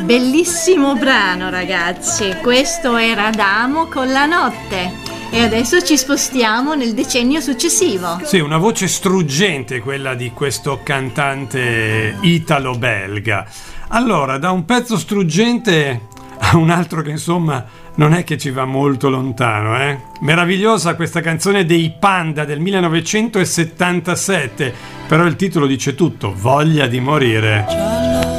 Bellissimo brano, ragazzi. Questo era Adamo con La notte. E adesso ci spostiamo nel decennio successivo. Sì, una voce struggente quella di questo cantante italo-belga. Allora, da un pezzo struggente a un altro che insomma non è che ci va molto lontano, eh? Meravigliosa questa canzone dei Panda del 1977, però il titolo dice tutto: Voglia di morire.